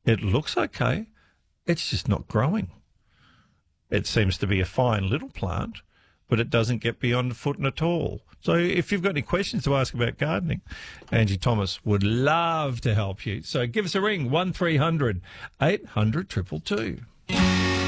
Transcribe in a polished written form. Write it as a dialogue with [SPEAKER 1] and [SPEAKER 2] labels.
[SPEAKER 1] It looks okay. It's just not growing. It seems to be a fine little plant, but it doesn't get beyond a foot at all. So if you've got any questions to ask about gardening, Angie Thomas would love to help you. So give us a ring, 1300 800 222.